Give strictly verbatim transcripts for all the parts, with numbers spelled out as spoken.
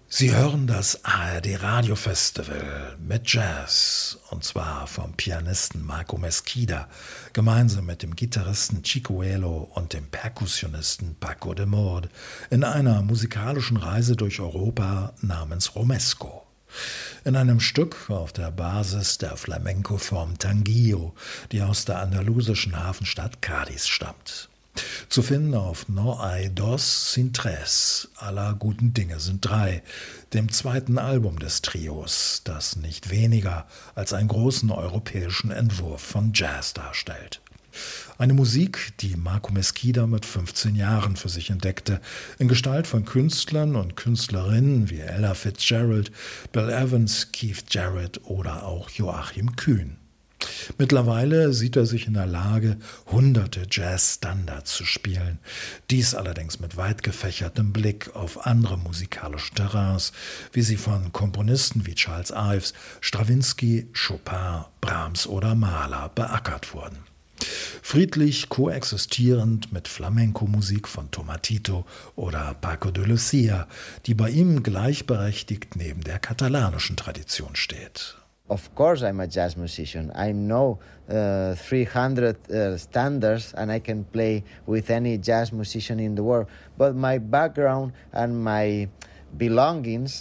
Sie hören das A R D-Radiofestival mit Jazz, und zwar vom Pianisten Marco Mesquida, gemeinsam mit dem Gitarristen Chico Elo und dem Perkussionisten Paco de Mord, in einer musikalischen Reise durch Europa namens Romesco. In einem Stück auf der Basis der Flamenco-Form Tanguillo, die aus der andalusischen Hafenstadt Cádiz stammt. Zu finden auf No hay dos sin tres, aller guten Dinge sind drei, dem zweiten Album des Trios, das nicht weniger als einen großen europäischen Entwurf von Jazz darstellt. Eine Musik, die Marco Mesquida mit fünfzehn Jahren für sich entdeckte, in Gestalt von Künstlern und Künstlerinnen wie Ella Fitzgerald, Bill Evans, Keith Jarrett oder auch Joachim Kühn. Mittlerweile sieht er sich in der Lage, hunderte Jazz-Standards zu spielen. Dies allerdings mit weit gefächertem Blick auf andere musikalische Terrains, wie sie von Komponisten wie Charles Ives, Strawinsky, Chopin, Brahms oder Mahler beackert wurden. Friedlich koexistierend mit Flamenco-Musik von Tomatito oder Paco de Lucia, die bei ihm gleichberechtigt neben der katalanischen Tradition steht. Of course I'm a jazz musician. I know uh, three hundred uh, standards and I can play with any jazz musician in the world. But my background and my belongings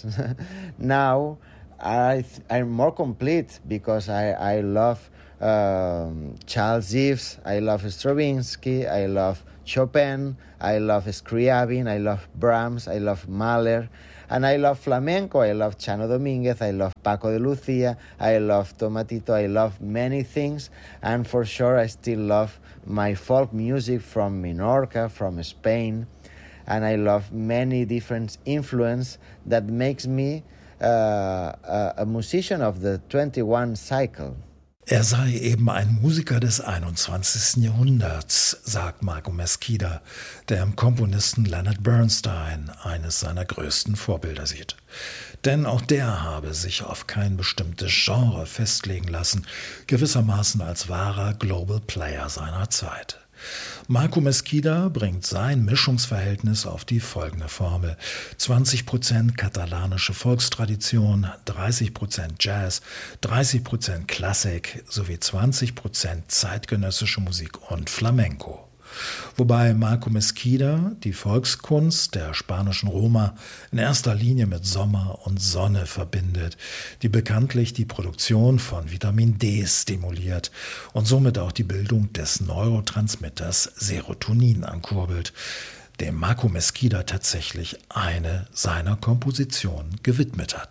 now are, are more complete because I, I love um, Charles Ives, I love Stravinsky, I love Chopin, I love Scriabin, I love Brahms, I love Mahler. And I love flamenco, I love Chano Dominguez, I love Paco de Lucia, I love Tomatito, I love many things. And for sure I still love my folk music from Minorca, from Spain. And I love many different influences that makes me uh, a, a musician of the twenty-one cycle. Er sei eben ein Musiker des einundzwanzigsten Jahrhunderts, sagt Marco Mesquida, der im Komponisten Leonard Bernstein eines seiner größten Vorbilder sieht. Denn auch der habe sich auf kein bestimmtes Genre festlegen lassen, gewissermaßen als wahrer Global Player seiner Zeit. Marco Mesquida bringt sein Mischungsverhältnis auf die folgende Formel: zwanzig Prozent katalanische Volkstradition, dreißig Prozent Jazz, dreißig Prozent Klassik sowie zwanzig Prozent zeitgenössische Musik und Flamenco. Wobei Marco Mesquida die Volkskunst der spanischen Roma in erster Linie mit Sommer und Sonne verbindet, die bekanntlich die Produktion von Vitamin D stimuliert und somit auch die Bildung des Neurotransmitters Serotonin ankurbelt, dem Marco Mesquida tatsächlich eine seiner Kompositionen gewidmet hat.